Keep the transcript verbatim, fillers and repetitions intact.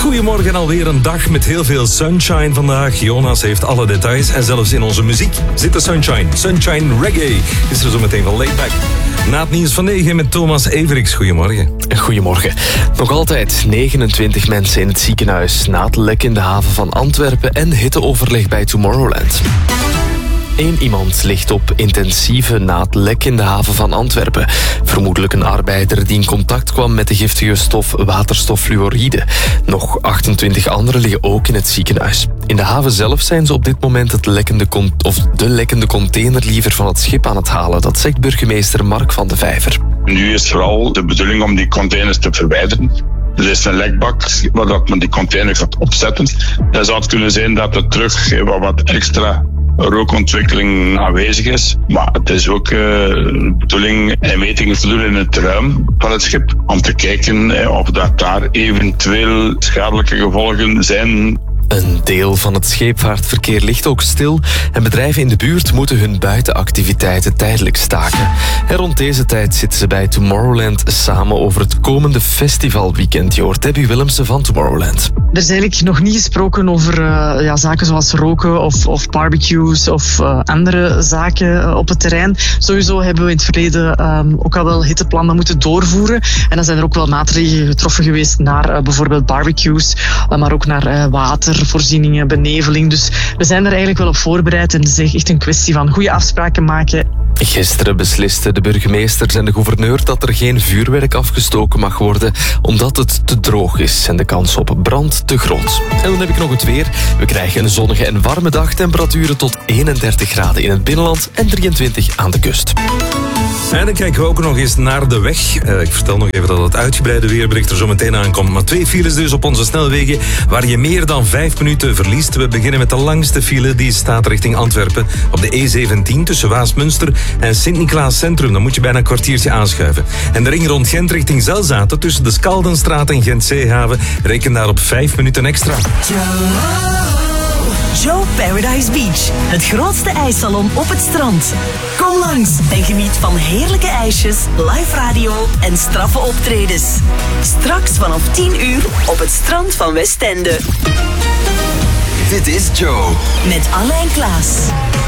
Goedemorgen, alweer een dag met heel veel sunshine vandaag. Jonas heeft alle details en zelfs in onze muziek zit de sunshine. Sunshine Reggae is er zo meteen van Laidback. Na het nieuws van negen met Thomas Everiks. Goedemorgen. Goedemorgen. Nog altijd negenentwintig mensen in het ziekenhuis na het lek in de haven van Antwerpen en hitteoverleg bij Tomorrowland. Eén iemand ligt op intensieve na het lek in de haven van Antwerpen. Vermoedelijk een arbeider die in contact kwam met de giftige stof waterstoffluoride. Nog achtentwintig anderen liggen ook in het ziekenhuis. In de haven zelf zijn ze op dit moment het lekkende con- of de lekkende container van het schip aan het halen. Dat zegt burgemeester Mark van de Vijver. Nu is vooral de bedoeling om die containers te verwijderen. Er is een lekbak waar men die container gaat opzetten. Dan zou het kunnen zijn dat er terug wat extra rookontwikkeling aanwezig is. Maar het is ook uh, de bedoeling en metingen te doen in het ruim van het schip. Om te kijken uh, of dat daar eventueel schadelijke gevolgen zijn. Een deel van het scheepvaartverkeer ligt ook stil en bedrijven in de buurt moeten hun buitenactiviteiten tijdelijk staken. En rond deze tijd zitten ze bij Tomorrowland samen over het komende festivalweekend. Je hoort Debbie Willemsen van Tomorrowland. Er is eigenlijk nog niet gesproken over uh, ja, zaken zoals roken of, of barbecues of uh, andere zaken uh, op het terrein. Sowieso hebben we in het verleden um, ook al wel hitteplannen moeten doorvoeren. En dan zijn er ook wel maatregelen getroffen geweest naar uh, bijvoorbeeld barbecues, uh, maar ook naar uh, watervoorzieningen, beneveling. Dus we zijn er eigenlijk wel op voorbereid en het is echt een kwestie van goede afspraken maken. Gisteren beslisten de burgemeesters en de gouverneur dat er geen vuurwerk afgestoken mag worden omdat het te droog is en de kans op brand te groot. En dan heb ik nog het weer. We krijgen een zonnige en warme dag, temperaturen tot eenendertig graden in het binnenland en drieëntwintig aan de kust. En dan kijken we ook nog eens naar de weg. Uh, ik vertel nog even dat het uitgebreide weerbericht er zo meteen aankomt. Maar twee files dus op onze snelwegen waar je meer dan vijf minuten verliest. We beginnen met de langste file, die staat richting Antwerpen op de E zeventien tussen Waasmunster en Sint-Niklaas Centrum. Dan moet je bijna een kwartiertje aanschuiven. En de ring rond Gent richting Zelzaten tussen de Skaldenstraat en Gent-Zeehaven. Reken daar op vijf minuten extra. Joe Paradise Beach, het grootste ijssalon op het strand. Kom langs en geniet van heerlijke ijsjes, live radio en straffe optredens. Straks vanaf tien uur op het strand van Westende. Dit is Joe. Met Alain Klaas.